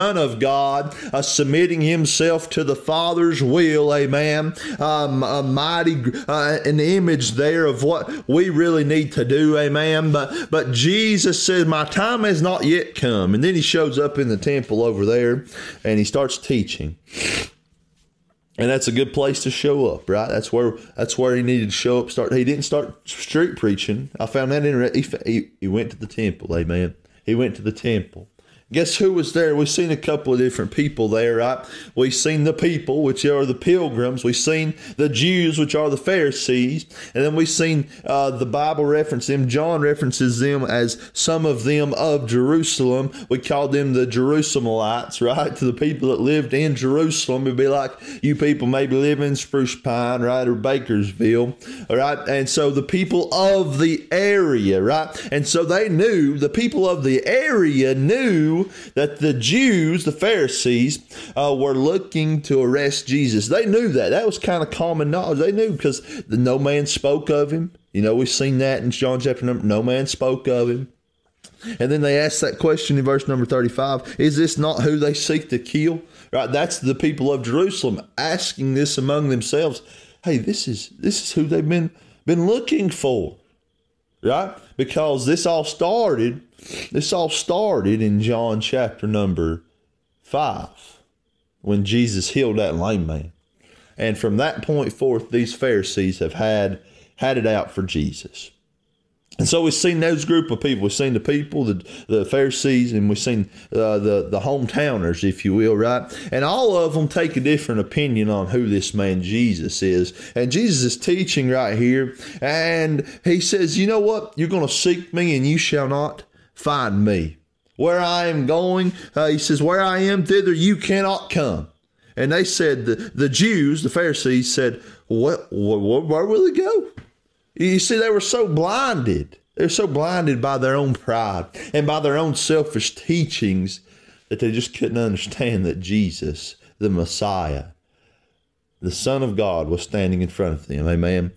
Son of God, submitting himself to the Father's will, amen. A mighty an image there of what we really need to do, amen. But Jesus says, my time has not yet come. And then he shows up in the temple over there and he starts teaching. And that's a good place to show up, right? That's where he needed to show up. He didn't start street preaching. I found that interesting. He went to the temple, amen. He went to the temple. Guess who was there? We've seen a couple of different people there, right? We've seen the people, which are the pilgrims. We've seen the Jews, which are the Pharisees. And then we've seen the Bible reference them. John references them as some of them of Jerusalem. We call them the Jerusalemites, right? To the people that lived in Jerusalem. It'd be like you people maybe live in Spruce Pine, right? Or Bakersville, all right? And so the people of the area, right? And so they knew, the people of the area knew that the Jews, the Pharisees, were looking to arrest Jesus. They knew that. That was kind of common knowledge. They knew because no man spoke of him. You know, we've seen that in John chapter number. No man spoke of him. And then they asked that question in verse number 35. Is this not who they seek to kill? Right. That's the people of Jerusalem asking this among themselves. Hey, this is who they've been looking for. Right? Because this all started in John chapter number 5 when Jesus healed that lame man. And from that point forth, these Pharisees have had it out for Jesus. And so we've seen those group of people. We've seen the people, the Pharisees, and we've seen the hometowners, if you will, right? And all of them take a different opinion on who this man Jesus is. And Jesus is teaching right here. And he says, you know what? You're going to seek me and you shall not find me. Where I am going, he says, where I am, thither you cannot come. And they said, the Jews, the Pharisees said, where will he go? You see, they were so blinded. They're so blinded by their own pride and by their own selfish teachings that they just couldn't understand that Jesus, the Messiah, the Son of God, was standing in front of them. Amen.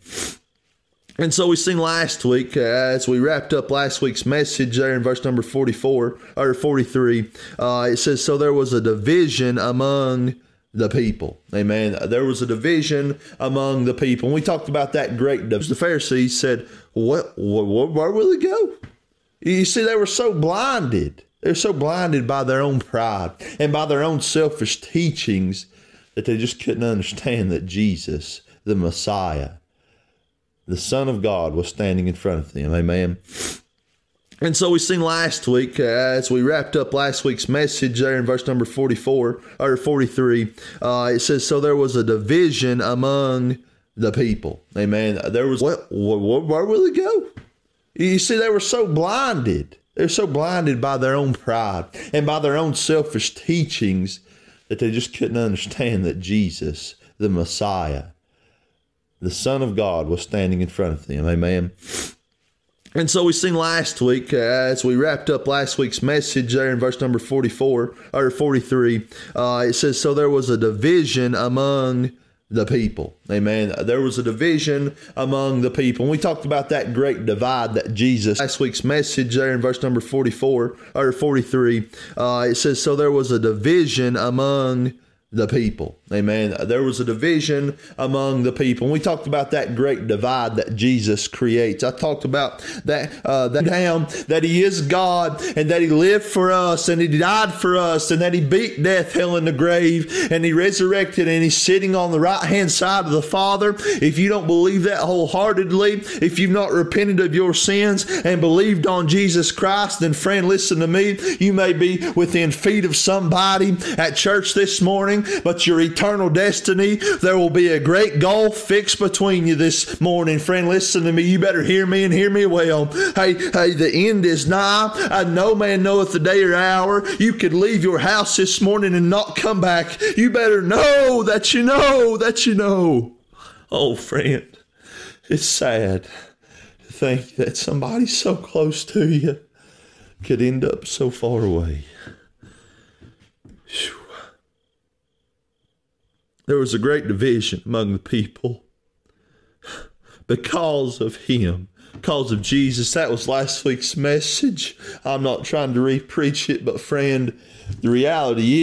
And so we seen last week, as we wrapped up last week's message there in verse number 44 or 43, it says, so there was a division among the people. Amen. There was a division among the people. And we talked about that great division. The Pharisees said, where will he go? You see, they were so blinded. They're so blinded by their own pride and by their own selfish teachings that they just couldn't understand that Jesus, the Messiah, the Son of God, was standing in front of them. Amen. And so we seen last week, as we wrapped up last week's message there in verse number 44 or 43, it says, so there was a division among the people. Amen. There was, where will he go? You see, they were so blinded. They're so blinded by their own pride and by their own selfish teachings that they just couldn't understand that Jesus, the Messiah, the Son of God, was standing in front of them. Amen. And so we seen last week, as we wrapped up last week's message there in verse number 44 or 43, it says, so there was a division among the people. Amen. There was a division among the people. And we talked about that great divide that Jesus, last week's message there in verse number 44 or 43, it says, so there was a division among the people. Amen. There was a division among the people. And we talked about that great divide that Jesus creates. I talked about that he is God and that he lived for us and he died for us and that he beat death, hell, and the grave and he resurrected and he's sitting on the right hand side of the Father. If you don't believe that wholeheartedly, if you've not repented of your sins and believed on Jesus Christ, then friend, listen to me. You may be within feet of somebody at church this morning, but your eternal destiny, there will be a great gulf fixed between you this morning. Friend, listen to me. You better hear me and hear me well. Hey, the end is nigh. No man knoweth the day or hour. You could leave your house this morning and not come back. You better know that you know that you know. Oh, friend, it's sad to think that somebody so close to you could end up so far away. Whew. There was a great division among the people. because of him, because of Jesus. That was last week's message. I'm not trying to re-preach it, but friend, the reality